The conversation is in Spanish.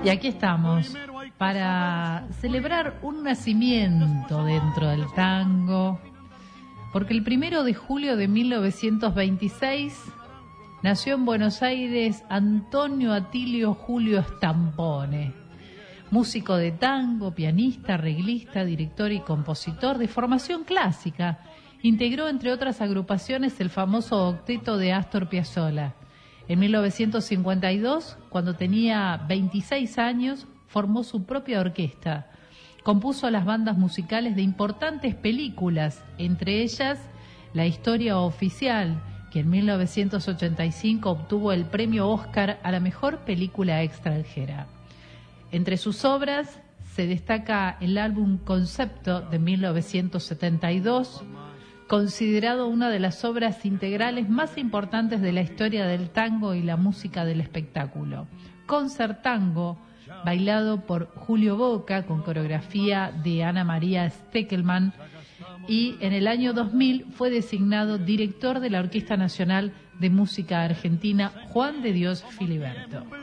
Y aquí estamos para celebrar un nacimiento dentro del tango, porque el 1 de julio de 1926 nació en Buenos Aires Antonio Atilio Julio Stampone, músico de tango, pianista, arreglista, director y compositor de formación clásica. Integró, entre otras agrupaciones, el famoso octeto de Astor Piazzolla. En 1952, cuando tenía 26 años, formó su propia orquesta. Compuso las bandas musicales de importantes películas, entre ellas La Historia Oficial, que en 1985 obtuvo el premio Oscar a la mejor película extranjera. Entre sus obras se destaca el álbum Concepto de 1972, considerado una de las obras integrales más importantes de la historia del tango y la música del espectáculo. Concertango, bailado por Julio Boca con coreografía de Ana María Steckelman, y en el año 2000 fue designado director de la Orquesta Nacional de Música Argentina Juan de Dios Filiberto.